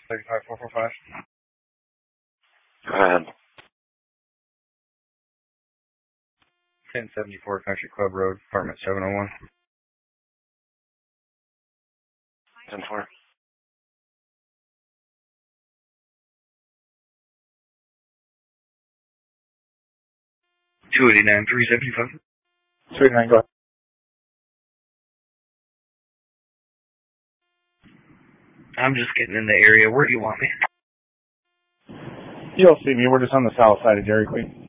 35445. Go ahead. 1074 Country Club Road, apartment 701. 10-4. 289 375. 289, go ahead. I'm just getting in the area. Where do you want me? You'll see me. We're just on the south side of Dairy Queen.